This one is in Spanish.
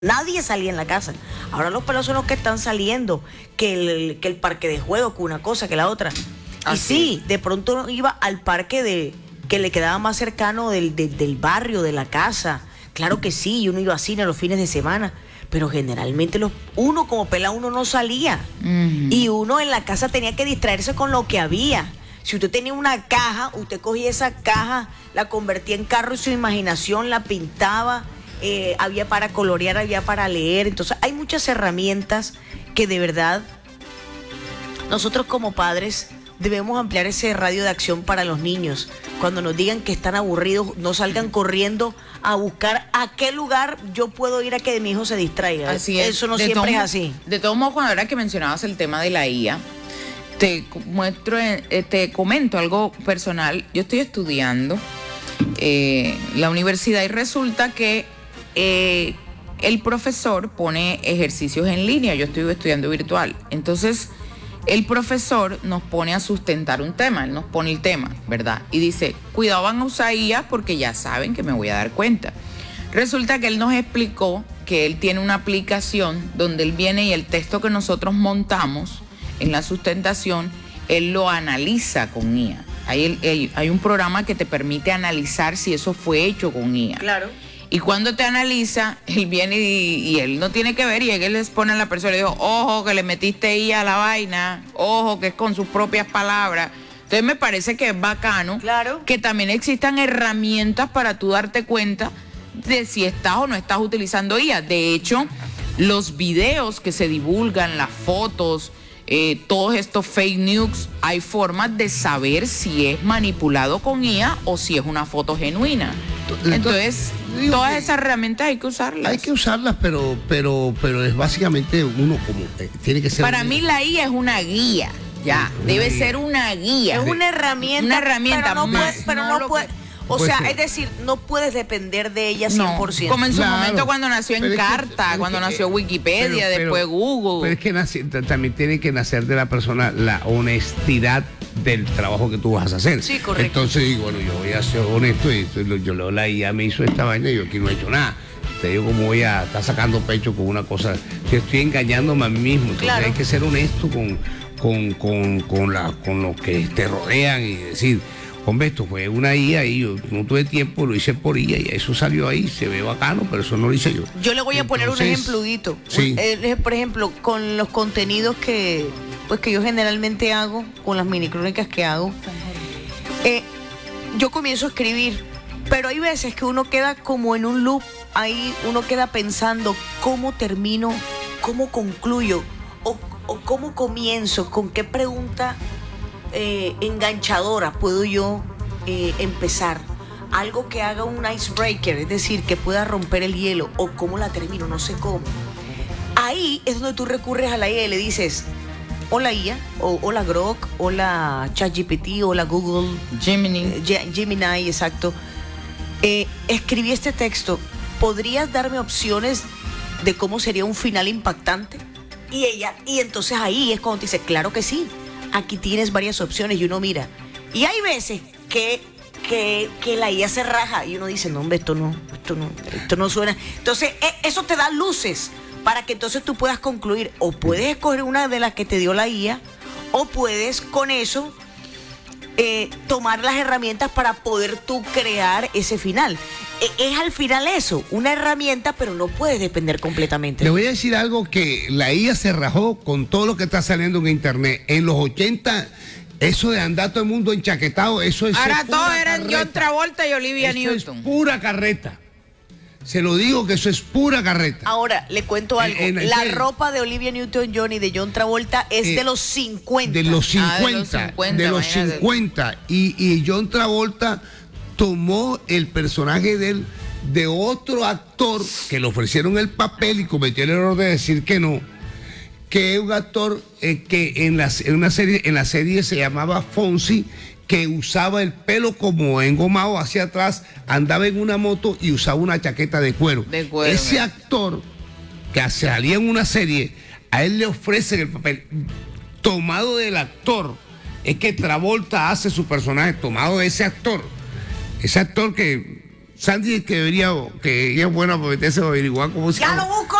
Nadie salía en la casa. Ahora los pelos son los que están saliendo, que el parque de juego, que una cosa, que la otra. Y sí, de pronto uno iba al parque que le quedaba más cercano del barrio, de la casa. Claro que sí, y uno iba a cine los fines de semana. Pero generalmente uno como pelado uno no salía. Y uno en la casa tenía que distraerse con lo que había. Si usted tenía una caja, usted cogía esa caja, la convertía en carro y su imaginación la pintaba. Había para colorear, había para leer. Entonces hay muchas herramientas que de verdad nosotros como padres debemos ampliar ese radio de acción para los niños. Cuando nos digan que están aburridos, no salgan corriendo a buscar a qué lugar yo puedo ir a que mi hijo se distraiga. Así es. Eso no siempre es así. De todos modos, cuando era que mencionabas el tema de la IA, te comento algo personal. Yo estoy estudiando la universidad y resulta que el profesor pone ejercicios en línea. Yo estoy estudiando virtual. Entonces, el profesor nos pone a sustentar un tema. Él nos pone el tema, ¿verdad? Y dice, cuidado, van a usar IA porque ya saben que me voy a dar cuenta. Resulta que él nos explicó que él tiene una aplicación donde él viene y el texto que nosotros montamos en la sustentación, él lo analiza con IA. Hay un programa que te permite analizar si eso fue hecho con IA. Claro. Y cuando te analiza, él viene y él no tiene que ver, y él les pone a la persona y le dijo, ojo que le metiste IA a la vaina, ojo que es con sus propias palabras. Entonces me parece que es bacano, claro, que también existan herramientas para tú darte cuenta de si estás o no estás utilizando IA. De hecho, los videos que se divulgan, las fotos, todos estos fake news, hay formas de saber si es manipulado con IA o si es una foto genuina. Entonces, todas esas herramientas hay que usarlas. Hay que usarlas, pero es básicamente uno como tiene que ser. Para mí la IA es una guía, ya, debe ser una guía. Es una herramienta. Una herramienta, pero no puede. O sea, es decir, no puedes depender de ella 100%. Como en su momento cuando nació Encarta, cuando nació Wikipedia, después Google. Pero es que también tiene que nacer de la persona la honestidad del trabajo que tú vas a hacer. Sí, correcto. Entonces digo, bueno, yo voy a ser honesto y yo leo la IA me hizo esta vaina y yo aquí no he hecho nada. Te digo cómo voy a estar sacando pecho con una cosa. Si estoy engañándome a mí mismo, entonces claro, hay que ser honesto con los que te rodean y decir, hombre, esto fue una IA y yo no tuve tiempo, lo hice por IA y eso salió ahí, se ve bacano, pero eso no lo hice yo. Yo le voy a poner un ejempludito. Sí. Por ejemplo, con los contenidos que yo generalmente hago, con las minicrónicas que hago, yo comienzo a escribir, pero hay veces que uno queda como en un loop, ahí uno queda pensando cómo termino, cómo concluyo, o cómo comienzo, con qué pregunta enganchadora puedo yo empezar. Algo que haga un icebreaker, es decir, que pueda romper el hielo, o cómo la termino, no sé cómo. Ahí es donde tú recurres a la IA y le dices, hola IA, o hola Grok, hola ChatGPT, hola Google Gemini, exacto. Escribí este texto, ¿podrías darme opciones de cómo sería un final impactante? Y entonces ahí es cuando te dice, claro que sí, aquí tienes varias opciones, y uno mira. Y hay veces que la IA se raja y uno dice, no hombre, esto no suena. Entonces eso te da luces para que entonces tú puedas concluir, o puedes escoger una de las que te dio la IA, o puedes con eso tomar las herramientas para poder tú crear ese final. Es al final eso, una herramienta, pero no puedes depender completamente. Le voy a decir algo, que la IA se rajó con todo lo que está saliendo en internet. En los 80, eso de andar todo el mundo enchaquetado, eso es. Ahora todos eran John Travolta y Olivia Newton. Es pura carreta. Se lo digo que eso es pura carreta. Ahora, le cuento algo. La ropa de Olivia Newton-John y de John Travolta es de los 50. De los 50. De los 50. Y John Travolta tomó el personaje de otro actor que le ofrecieron el papel y cometió el error de decir que no. Que es un actor que en la serie se llamaba Fonzie, que usaba el pelo como engomado hacia atrás, andaba en una moto y usaba una chaqueta de cuero. Ese actor que salía en una serie, a él le ofrecen el papel tomado del actor. Es que Travolta hace su personaje tomado de ese actor. Ese actor que Sandy que ella es buena para meterse a averiguar cómo se ¡Ya lo busco!